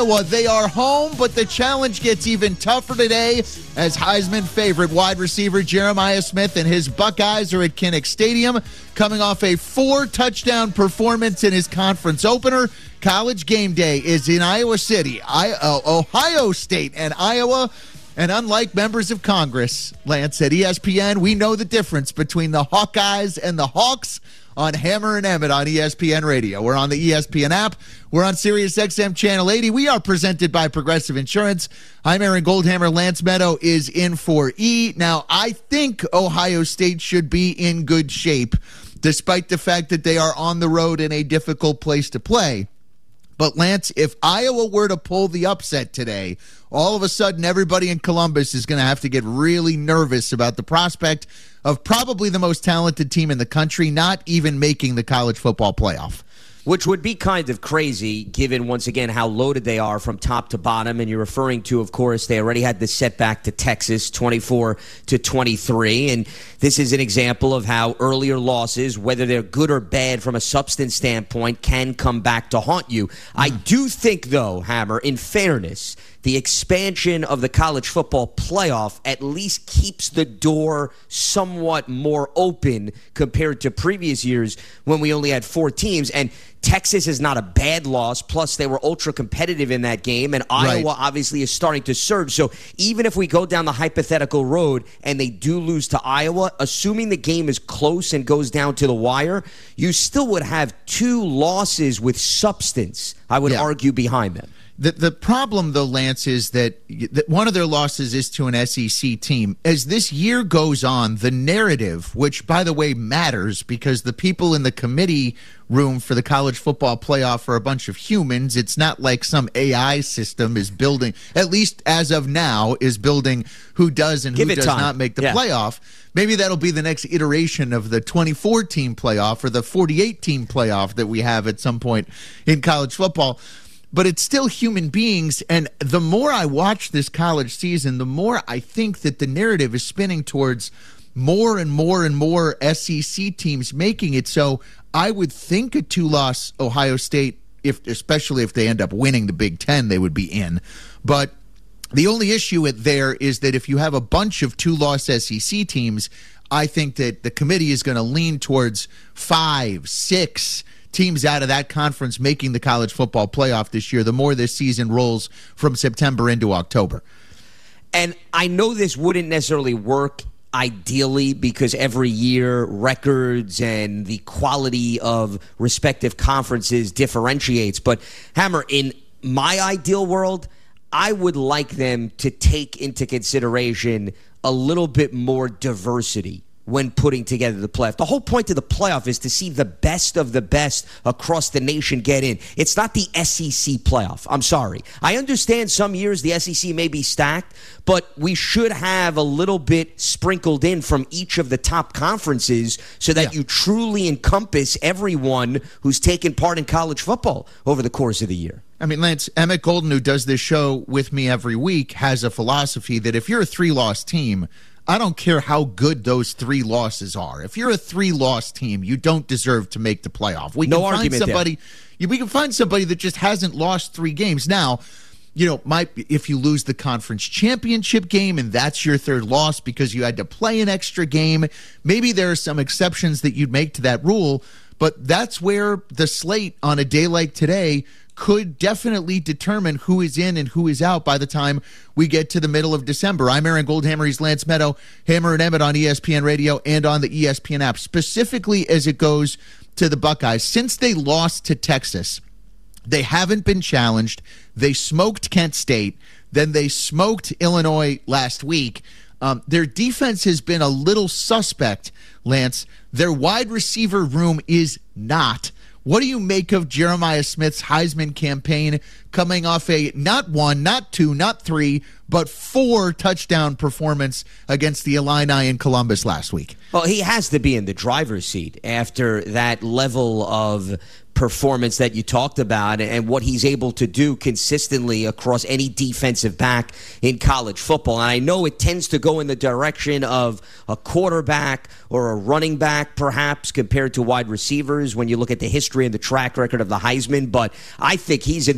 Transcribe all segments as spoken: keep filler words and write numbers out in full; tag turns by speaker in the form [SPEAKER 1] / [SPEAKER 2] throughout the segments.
[SPEAKER 1] Iowa. They are home, but the challenge gets even tougher today as Heisman favorite wide receiver Jeremiah Smith and his Buckeyes are at Kinnick Stadium coming off a four-touchdown performance in his conference opener. College game day is in Iowa City, I, uh, Ohio State, and Iowa. And unlike members of Congress, Lance, at E S P N, we know the difference between the Hawkeyes and the Hawks on Hammer and Emmett on E S P N Radio. We're on the E S P N app. We're on Sirius X M Channel eighty. We are presented by Progressive Insurance. I'm Aaron Goldhammer. Lance Meadow is in for E. Now, I think Ohio State should be in good shape, despite the fact that they are on the road in a difficult place to play. But, Lance, if Iowa were to pull the upset today, all of a sudden everybody in Columbus is going to have to get really nervous about the prospect of probably the most talented team in the country not even making the college football playoff.
[SPEAKER 2] Which would be kind of crazy, given, once again, how loaded they are from top to bottom. And you're referring to, of course, they already had the setback to Texas, twenty-four to twenty-three. And this is an example of how earlier losses, whether they're good or bad from a substance standpoint, can come back to haunt you. Mm. I do think, though, Hammer, in fairness, the expansion of the college football playoff at least keeps the door somewhat more open compared to previous years when we only had four teams. And Texas is not a bad loss. Plus, they were ultra competitive in that game. And Iowa right. obviously is starting to surge. So even if we go down the hypothetical road and they do lose to Iowa, assuming the game is close and goes down to the wire, you still would have two losses with substance, I would yeah. argue, behind them.
[SPEAKER 1] The the problem, though, Lance, is that, that one of their losses is to an S E C team. As this year goes on, the narrative, which, by the way, matters because the people in the committee room for the college football playoff are a bunch of humans. It's not like some A I system is building, at least as of now, is building who does and who does
[SPEAKER 2] time.
[SPEAKER 1] not make the
[SPEAKER 2] yeah.
[SPEAKER 1] playoff. Maybe that'll be the next iteration of the twenty-four team playoff or the forty-eight team playoff that we have at some point in college football. But it's still human beings, and the more I watch this college season, the more I think that the narrative is spinning towards more and more and more S E C teams making it. So I would think a two-loss Ohio State, if especially if they end up winning the Big Ten, they would be in. But the only issue there is that if you have a bunch of two-loss S E C teams, I think that the committee is going to lean towards five, six teams out of that conference making the college football playoff this year, the more this season rolls from September into October.
[SPEAKER 2] And I know this wouldn't necessarily work ideally because every year records and the quality of respective conferences differentiates. But, Hammer, in my ideal world, I would like them to take into consideration a little bit more diversity when putting together the playoff. The whole point of the playoff is to see the best of the best across the nation get in. It's not the S E C playoff. I'm sorry. I understand some years the S E C may be stacked, but we should have a little bit sprinkled in from each of the top conferences so that yeah. you truly encompass everyone who's taken part in college football over the course of the year.
[SPEAKER 1] I mean, Lance, Emmett Golden, who does this show with me every week, has a philosophy that if you're a three-loss team, I don't care how good those three losses are. If you're a three-loss team, you don't deserve to make the playoff. We
[SPEAKER 2] no
[SPEAKER 1] can
[SPEAKER 2] argument
[SPEAKER 1] find somebody.
[SPEAKER 2] There.
[SPEAKER 1] We can find somebody that just hasn't lost three games. Now, you know, might if you lose the conference championship game and that's your third loss because you had to play an extra game, maybe there are some exceptions that you'd make to that rule. But that's where the slate on a day like today could definitely determine who is in and who is out by the time we get to the middle of December. I'm Aaron Goldhammer. He's Lance Meadow, Hammer and Emmett on E S P N Radio and on the E S P N app, specifically as it goes to the Buckeyes. Since they lost to Texas, they haven't been challenged. They smoked Kent State. Then they smoked Illinois last week. Um, their defense has been a little suspect, Lance. Their wide receiver room is not. What do you make of Jeremiah Smith's Heisman campaign coming off a not one, not two, not three, but four touchdown performance against the Illini in Columbus last week?
[SPEAKER 2] Well, he has to be in the driver's seat after that level of performance that you talked about and what he's able to do consistently across any defensive back in college football. And I know it tends to go in the direction of a quarterback or a running back, perhaps, compared to wide receivers when you look at the history and the track record of the Heisman. But I think he's in the driver's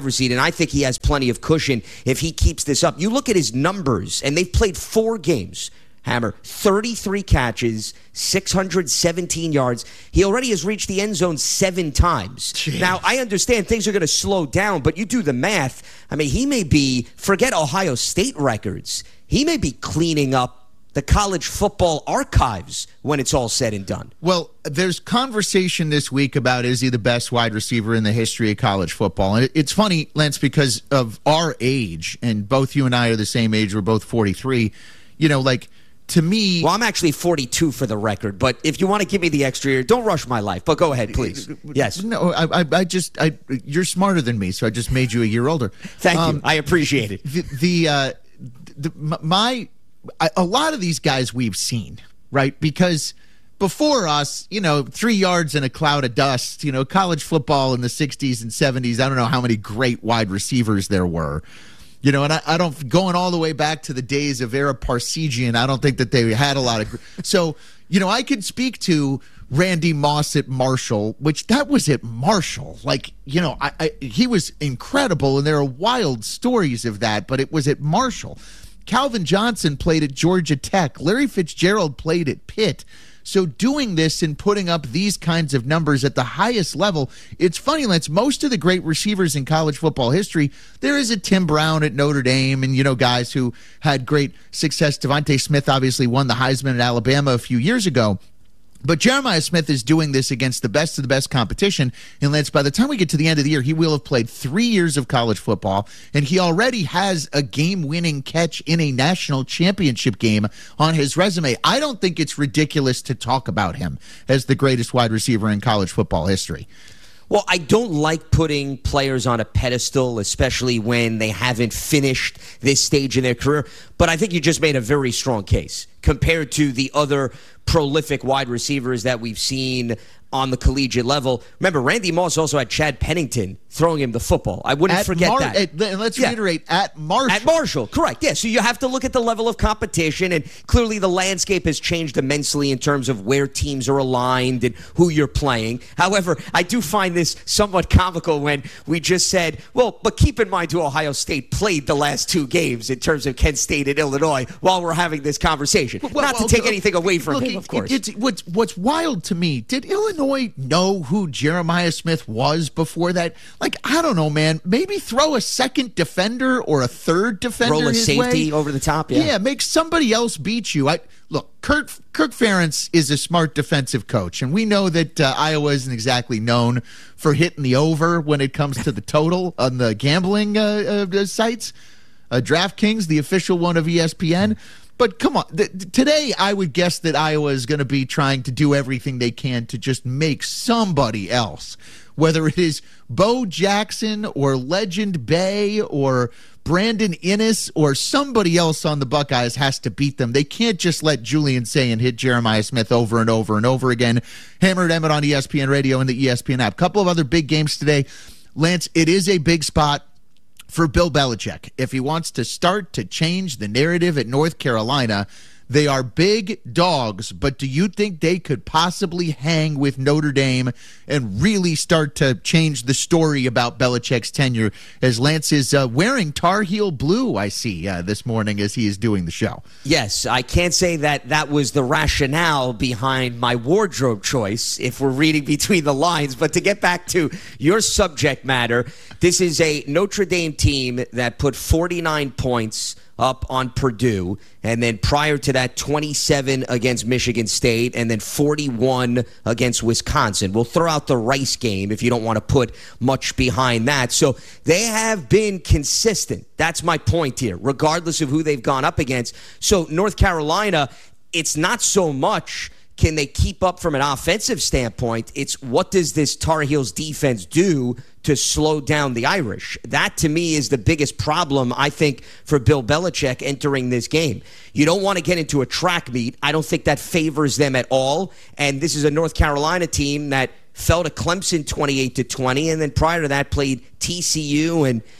[SPEAKER 2] driver's seat, and I think he has plenty of cushion if he keeps this up. You look at his numbers, and they've played four games. Hammer, thirty-three catches, six hundred seventeen yards. He already has reached the end zone seven times. Jeez. Now, I understand things are going to slow down, but you do the math. I mean, he may be, forget Ohio State records, he may be cleaning up the college football archives when it's all said and done.
[SPEAKER 1] Well, there's conversation this week about is he the best wide receiver in the history of college football. And it's funny, Lance, because of our age, and both you and I are the same age, we're both forty-three, you know, like, to me...
[SPEAKER 2] Well, I'm actually forty-two for the record, but if you want to give me the extra year, don't rush my life. But go ahead, please. Yes.
[SPEAKER 1] No, I, I, I just... I, you're smarter than me, so I just made you a year older.
[SPEAKER 2] Thank um, you. I appreciate it.
[SPEAKER 1] The, the, uh, the my... A lot of these guys we've seen, right? Because before us, you know, three yards in a cloud of dust, you know, college football in the sixties and seventies, I don't know how many great wide receivers there were. You know, and I, I don't, going all the way back to the days of Ara Parsegian, I don't think that they had a lot of, so, you know, I could speak to Randy Moss at Marshall, which that was at Marshall. Like, you know, I, I he was incredible, and there are wild stories of that, but it was at Marshall. Calvin Johnson played at Georgia Tech. Larry Fitzgerald played at Pitt. So doing this and putting up these kinds of numbers at the highest level, it's funny, Lance, most of the great receivers in college football history, there is a Tim Brown at Notre Dame and, you know, guys who had great success. Devontae Smith obviously won the Heisman at Alabama a few years ago. But Jeremiah Smith is doing this against the best of the best competition. And Lance, by the time we get to the end of the year, he will have played three years of college football, and he already has a game-winning catch in a national championship game on his resume. I don't think it's ridiculous to talk about him as the greatest wide receiver in college football history.
[SPEAKER 2] Well, I don't like putting players on a pedestal, especially when they haven't finished this stage in their career. But I think you just made a very strong case compared to the other prolific wide receivers that we've seen on the collegiate level. Remember, Randy Moss also had Chad Pennington throwing him the football. I wouldn't
[SPEAKER 1] at
[SPEAKER 2] forget
[SPEAKER 1] Mar-
[SPEAKER 2] that.
[SPEAKER 1] At, let's yeah. reiterate, at Marshall.
[SPEAKER 2] At Marshall, correct. Yeah, so you have to look at the level of competition, and clearly the landscape has changed immensely in terms of where teams are aligned and who you're playing. However, I do find this somewhat comical when we just said, well, but keep in mind who Ohio State played the last two games in terms of Kent State and Illinois while we're having this conversation. Well, Not well, to take okay, anything away from
[SPEAKER 1] look,
[SPEAKER 2] him, of course.
[SPEAKER 1] It, it's, what's, what's wild to me, did Illinois know who Jeremiah Smith was before that? Like, I don't know, man. Maybe throw a second defender or a third defender
[SPEAKER 2] Roll a
[SPEAKER 1] his
[SPEAKER 2] safety
[SPEAKER 1] way.
[SPEAKER 2] over the top, yeah.
[SPEAKER 1] Yeah, make somebody else beat you. I Look, Kirk, Kirk Ferentz is a smart defensive coach, and we know that uh, Iowa isn't exactly known for hitting the over when it comes to the total on the gambling uh, uh, sites. Uh, DraftKings, the official one of E S P N. But come on, th- today I would guess that Iowa is going to be trying to do everything they can to just make somebody else, whether it is Bo Jackson or Legend Bay or Brandon Inniss or somebody else on the Buckeyes has to beat them. They can't just let Julian Sayin hit Jeremiah Smith over and over and over again. Hammer and Emmett on E S P N Radio and the E S P N app. Couple of other big games today. Lance, it is a big spot for Bill Belichick. If he wants to start to change the narrative at North Carolina, they are big dogs, but do you think they could possibly hang with Notre Dame and really start to change the story about Belichick's tenure, as Lance is uh, wearing Tar Heel blue, I see, uh, this morning as he is doing the show?
[SPEAKER 2] Yes, I can't say that that was the rationale behind my wardrobe choice, if we're reading between the lines. But to get back to your subject matter, this is a Notre Dame team that put forty-nine points up on Purdue, and then prior to that, twenty-seven against Michigan State, and then forty-one against Wisconsin. We'll throw out the Rice game if you don't want to put much behind that. So they have been consistent. That's my point here, regardless of who they've gone up against. So North Carolina, it's not so much can they keep up from an offensive standpoint. It's what does this Tar Heels defense do to slow down the Irish? That, to me, is the biggest problem, I think, for Bill Belichick entering this game. You don't want to get into a track meet. I don't think that favors them at all. And this is a North Carolina team that fell to Clemson twenty-eight to twenty, and then prior to that played T C U. And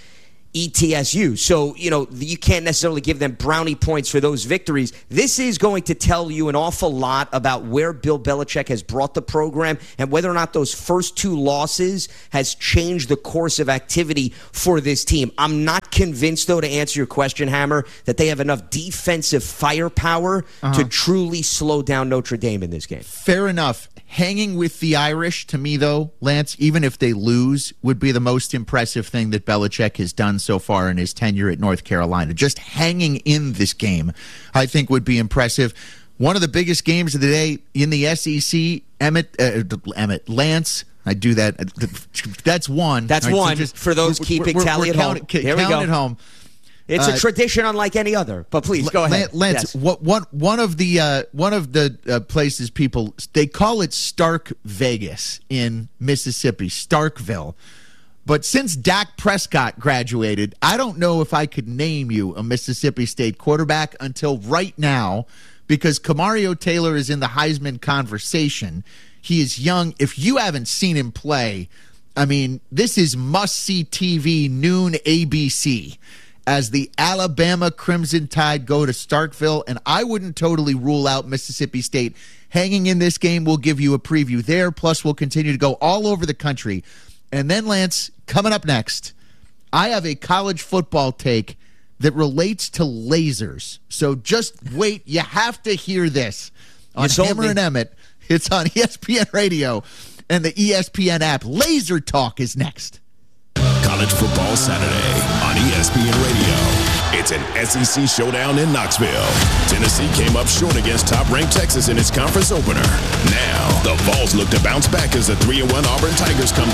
[SPEAKER 2] E T S U. So, you know, you can't necessarily give them brownie points for those victories. This is going to tell you an awful lot about where Bill Belichick has brought the program and whether or not those first two losses has changed the course of activity for this team. I'm not convinced, though, to answer your question, Hammer, that they have enough defensive firepower uh-huh. to truly slow down Notre Dame in this game.
[SPEAKER 1] Fair enough. Hanging with the Irish, to me, though, Lance, even if they lose, would be the most impressive thing that Belichick has done so far in his tenure at North Carolina. Just hanging in this game, I think, would be impressive. One of the biggest games of the day in the S E C, Emmett, uh, Emmett, Lance, I do that. That's one.
[SPEAKER 2] That's right, one so just, for those we're, keeping we're, tally we're at
[SPEAKER 1] count,
[SPEAKER 2] home.
[SPEAKER 1] Count,
[SPEAKER 2] there we go.
[SPEAKER 1] At home.
[SPEAKER 2] It's
[SPEAKER 1] uh,
[SPEAKER 2] a tradition unlike any other. But please go ahead,
[SPEAKER 1] Lance.
[SPEAKER 2] Yes.
[SPEAKER 1] What one one of the uh, one of the uh, places people they call it Stark Vegas in Mississippi, Starkville. But since Dak Prescott graduated, I don't know if I could name you a Mississippi State quarterback until right now, because Kamario Taylor is in the Heisman conversation. He is young. If you haven't seen him play, I mean, this is must-see T V, noon A B C. As the Alabama Crimson Tide go to Starkville, and I wouldn't totally rule out Mississippi State hanging in this game. We'll give you a preview there, plus we'll continue to go all over the country. And then, Lance, coming up next, I have a college football take that relates to lasers. So just wait. You have to hear this on Hammer and Emmett. It's on E S P N Radio and the E S P N app. Laser Talk is next.
[SPEAKER 3] College Football Saturday on E S P N Radio. It's an S E C showdown in Knoxville. Tennessee came up short against top-ranked Texas in its conference opener. Now, the Vols look to bounce back as the three and one Auburn Tigers come to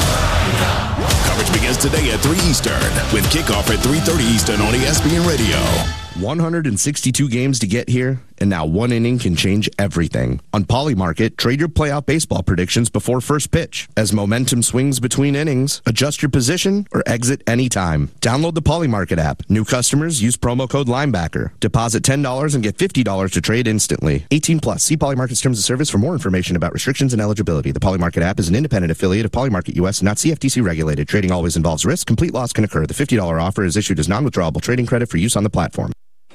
[SPEAKER 3] town. Coverage begins today at three Eastern, with kickoff at three thirty Eastern on E S P N Radio.
[SPEAKER 4] one hundred sixty-two games to get here, and now one inning can change everything. On Polymarket, trade your playoff baseball predictions before first pitch. As momentum swings between innings, adjust your position or exit anytime. Download the Polymarket app. New customers use promo code Linebacker. Deposit ten dollars and get fifty dollars to trade instantly. eighteen plus. See Polymarket's terms of service for more information about restrictions and eligibility. The Polymarket app is an independent affiliate of Polymarket U S and not C F T C regulated. Trading always involves risk. Complete loss can occur. The fifty dollars offer is issued as non-withdrawable trading credit for use on the platform.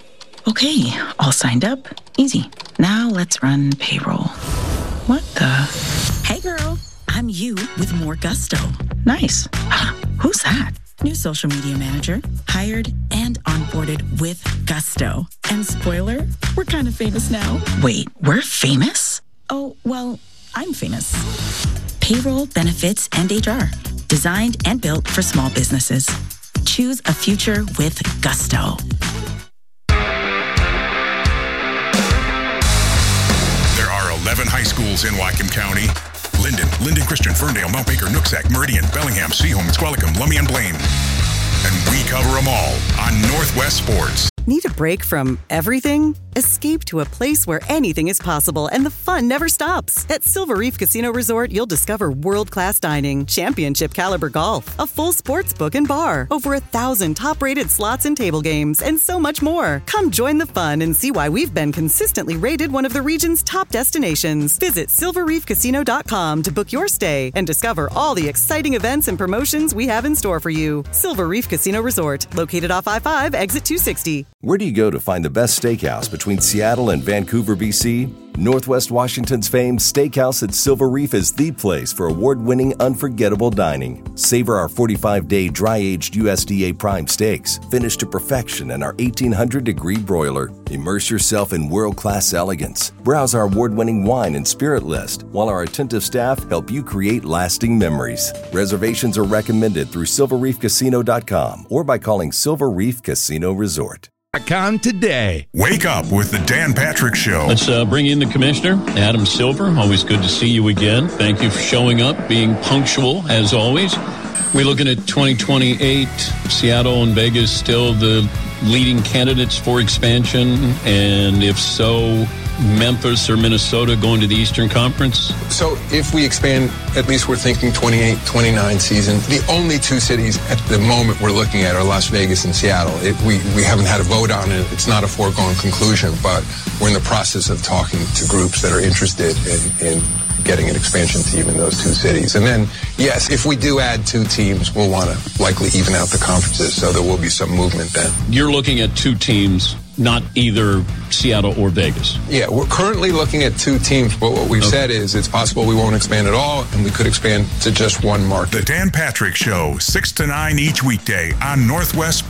[SPEAKER 5] Okay, all signed up. Easy. Now let's run payroll. What the?
[SPEAKER 6] Hey girl, I'm you with more gusto.
[SPEAKER 5] Nice. Who's that?
[SPEAKER 6] New social media manager, hired and onboarded with gusto. And spoiler, we're kind of famous now.
[SPEAKER 5] Wait, we're famous?
[SPEAKER 6] Oh, well, I'm famous. Payroll, benefits, and H R. Designed and built for small businesses. Choose a future with gusto.
[SPEAKER 7] eleven high schools in Whatcom County. Linden, Linden Christian, Ferndale, Mount Baker, Nooksack, Meridian, Bellingham, Seaholm, Squalicum, Lummi, and Blaine. And we cover them all on Northwest Sports.
[SPEAKER 8] Need a break from everything? Escape to a place where anything is possible and the fun never stops. At Silver Reef Casino Resort, you'll discover world-class dining, championship caliber golf, a full sports book and bar, over a thousand top-rated slots and table games, and so much more. Come join the fun and see why we've been consistently rated one of the region's top destinations. Visit silver reef casino dot com to book your stay and discover all the exciting events and promotions we have in store for you. Silver Reef Casino Resort, located off I five, exit two sixty.
[SPEAKER 9] Where do you go to find the best steakhouse between Seattle and Vancouver, B C? Northwest Washington's famed Steakhouse at Silver Reef is the place for award-winning, unforgettable dining. Savor our forty-five day dry-aged U S D A prime steaks, finished to perfection in our eighteen hundred degree broiler. Immerse yourself in world-class elegance. Browse our award-winning wine and spirit list, while our attentive staff help you create lasting memories. Reservations are recommended through silver reef casino dot com or by calling Silver Reef Casino Resort.
[SPEAKER 3] On today.
[SPEAKER 7] Wake up with the Dan Patrick Show.
[SPEAKER 10] Let's uh, bring in the commissioner, Adam Silver. Always good to see you again. Thank you for showing up, being punctual as always. We're looking at twenty twenty-eight. Seattle and Vegas still the leading candidates for expansion, and if so, Memphis or Minnesota going to the Eastern Conference?
[SPEAKER 11] So if we expand, at least we're thinking twenty-eight twenty-nine season. The only two cities at the moment we're looking at are Las Vegas and Seattle. It, we, we haven't had a vote on it. It's not a foregone conclusion, but we're in the process of talking to groups that are interested in, in getting an expansion team in those two cities. And then, yes, if we do add two teams, we'll want to likely even out the conferences, so there will be some movement then.
[SPEAKER 10] You're looking at two teams, not either Seattle or Vegas.
[SPEAKER 11] Yeah, we're currently looking at two teams, but what we've okay. said is it's possible we won't expand at all, and we could expand to just one market.
[SPEAKER 7] The Dan Patrick Show, six to nine each weekday on Northwest